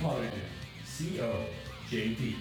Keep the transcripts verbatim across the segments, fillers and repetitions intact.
Polygon シーオージェーピー。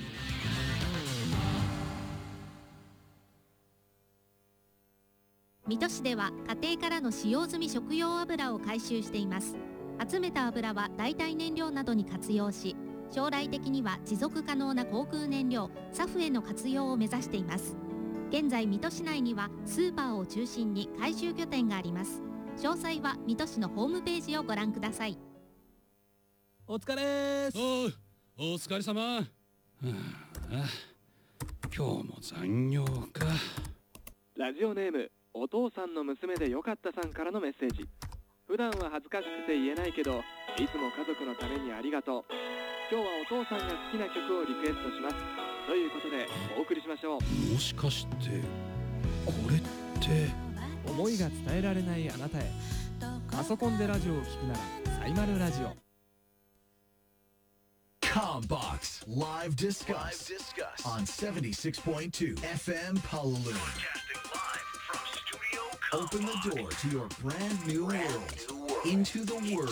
水戸市では家庭からの使用済み食用油を回収しています。集めた油は代替燃料などに活用し、将来的には持続可能な航空燃料サフへの活用を目指しています。現在水戸市内にはスーパーを中心に回収拠点があります。詳細は水戸市のホームページをご覧ください。 お疲れーす。 おう、お疲れ様。はあ、今日も残業か。 ラジオネームお父さんの娘でよかったさんからのメッセージ。普段は恥ずかしくて言えないけど、いつも家族のためにありがとう。今日はお父さんが好きな曲をリクエストします。ということでお送りしましょう。 もしかしてこれって思いが伝えられないあなたへ。パソコンでラジオを聞くならサイマルラジオ。 Combox Live Discuss on seventy-six point two F M Palulu. Open the door to your brand new world. Into the world.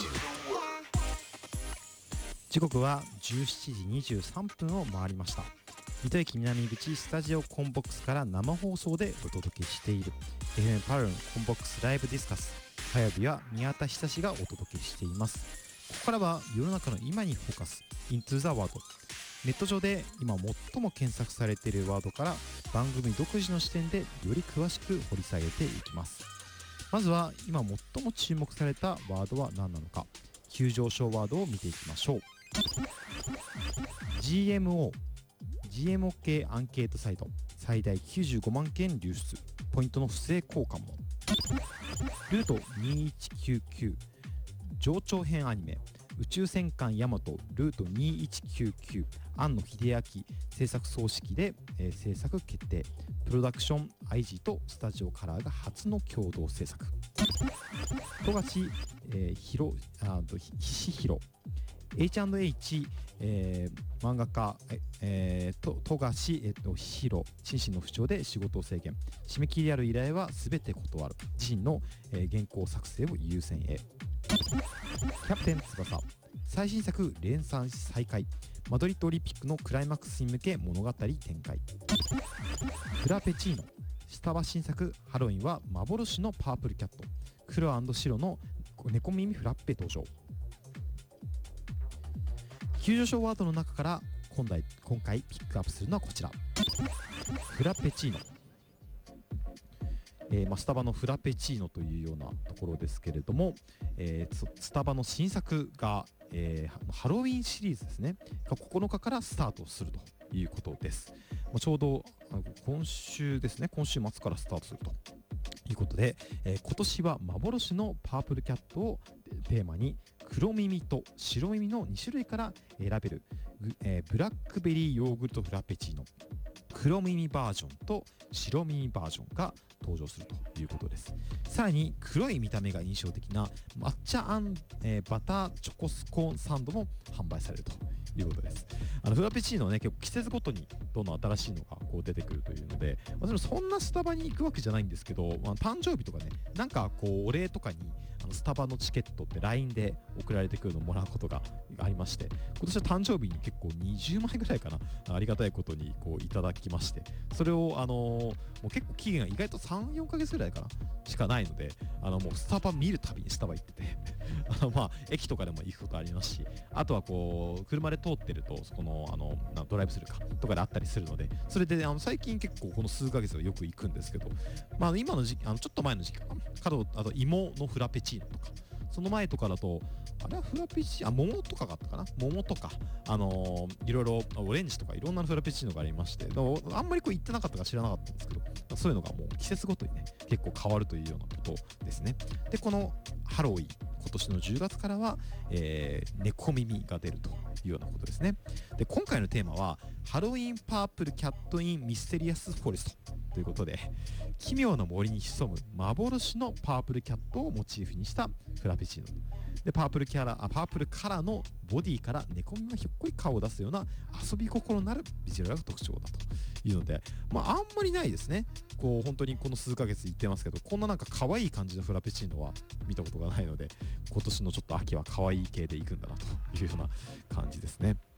時刻はじゅうしちじにじゅうさんぷんを回りました。水戸駅南口スタジオコンボックスから生放送でお届けしている エフエム パルルンコンボックスライブディスカス。火曜日は宮田久志がお届けしています。ここからは世の中の今にフォーカス Into the World。 ネット上で今最も検索されているワードから番組独自の視点でより詳しく掘り下げていきます。まずは今最も注目されたワードは何なのか、急上昇ワードを見ていきましょう。 ジーエムオー ジーエムオー 系アンケートサイト最大きゅうじゅうごまんけん流出、ポイントの不正交換も。ルートにいちきゅうきゅう上長編アニメ宇宙戦艦ヤマトルートにいちきゅうきゅう庵野秀明制作総指揮で、えー、制作決定。プロダクション アイジー とスタジオカラーが初の共同制作。富樫、えー、ひろあと菱弘 エイチアンドエイチ、えー、漫画家、えー、と富樫、えー、と弘心身の不調で仕事を制限。締め切りある依頼は全て断る。自身の、えー、原稿作成を優先へ。キャプテン翼最新作連載再開。マドリッドオリンピックのクライマックスに向け物語展開。フラペチーノスタバ新作ハロウィンは幻のパープルキャット。黒&白の猫耳フラッペ登場。急上昇ワードの中から今回、今回ピックアップするのはこちら。フラペチーノ、えーまあ、スタバのフラペチーノというようなところですけれども、えー、スタバの新作が、えー、ハロウィンシリーズですねがここのかからスタートするということです。まあ、ちょうど今週ですね、今週末からスタートするということで、えー、今年は幻のパープルキャットをテーマに黒耳と白耳のにしゅるいから選べる、えー、ブラックベリーヨーグルトフラペチーノ黒耳バージョンと白耳バージョンが登場するということです。さらに黒い見た目が印象的な抹茶あん、えー、バターチョコスコーンサンドも販売されるということです。あのフラペチーノはね、結構季節ごとにどんどん新しいのがこう出てくるというので、まあ、でもそんなスタバに行くわけじゃないんですけど、まあ、誕生日とかね、なんかこうお礼とかにあのスタバのチケットって ライン で送られてくるのをもらうことがありまして、今年は誕生日に結構にじゅうまいぐらいかな、ありがたいことにこういただきまして、それをあのー、もう結構期限が意外とさん、よんかげつぐらいかなしかないので、あのもうスタバ見るたびにスタバ行っててあのまあ駅とかでも行くことありますし、あとはこう車で通ってるとそこのあのドライブスルーかとかであったりするので、それであの最近結構この数ヶ月はよく行くんですけど、まあ今の時期、あのちょっと前の時期かな、あと芋のフラペチーノとか、その前とかだとあれはフラペチーノ、あ桃とかがあったかな、桃とかあのー、いろいろオレンジとかいろんなフラペチーノがありまして、あんまりこう言ってなかったか知らなかったんですけど、そういうのがもう季節ごとにね結構変わるというようなことですね。でこのハロウィン今年のじゅうがつからは、えー、猫耳が出るというようなことですね。で今回のテーマはハロウィンパープルキャットインミステリアスフォレストということで、奇妙な森に潜む幻のパープルキャットをモチーフにしたフラペチーノで、パープルキャラあパープルカラーのボディから猫がひょっこり顔を出すような遊び心のあるビジュアルが特徴だというので、まああんまりないですね。こう本当にこの数ヶ月言ってますけど、こんななんか可愛い感じのフラペチーノは見たことがないので、今年のちょっと秋は可愛い系でいくんだなというような感じですね。